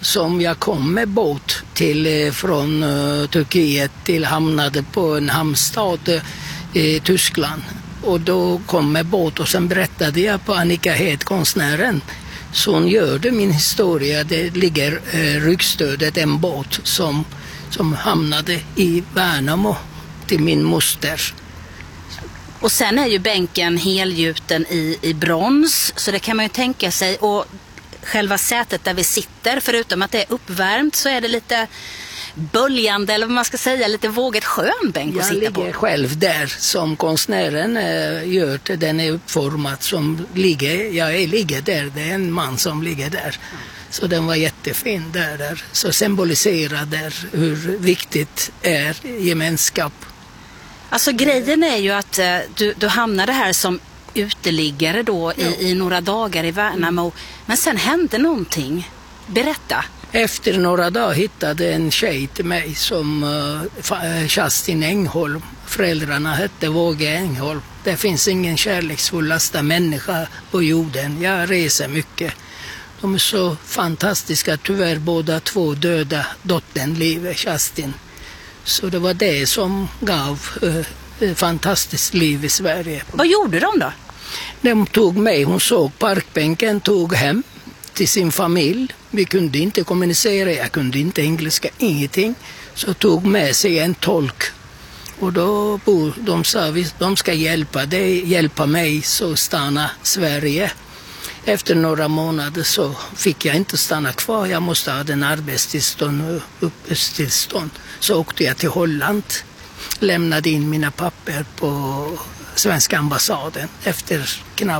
som jag kom med båt till från Turkiet till hamnade på en hamnstad i Tyskland. Och då kom med båt och sen berättade jag på Annika Hed, konstnären. Så hon gjorde min historia. Det ligger ryggstödet, en båt som hamnade i Värnamo till min moster. Och sen är ju bänken helgjuten i brons, så det kan man ju tänka sig. Och själva sätet där vi sitter, förutom att det är uppvärmt, så är det lite böljande, eller vad man ska säga, lite våget skön bänk att sitta på. Jag ligger själv där som konstnären gör det. Den är uppformad som ligger där. Det är en man som ligger där. Så den var jättefin där. Så symboliserar där hur viktigt är gemenskap. Alltså grejen är ju att du hamnade här som uteliggare då i några dagar i Värnamo. Men sen hände någonting. Berätta. Efter några dagar hittade en tjej till mig som Kerstin Engholm. Föräldrarna hette Våge Engholm. Det finns ingen kärleksfullaste människa på jorden. Jag reser mycket. De är så fantastiska. Tyvärr båda två döda dottern livet, Kerstin. Så det var det som gav fantastiskt liv i Sverige. Vad gjorde de då? De tog mig, hon såg parkbänken, tog hem till sin familj. Vi kunde inte kommunicera, jag kunde inte engelska, ingenting. Så tog med sig en tolk. Och då de sa de ska hjälpa mig så stanna Sverige. Efter några månader så fick jag inte stanna kvar. Jag måste ha en arbetstillstånd och uppehållstillstånd. Så åkte jag till Holland. Lämnade in mina papper på svenska ambassaden efter knappt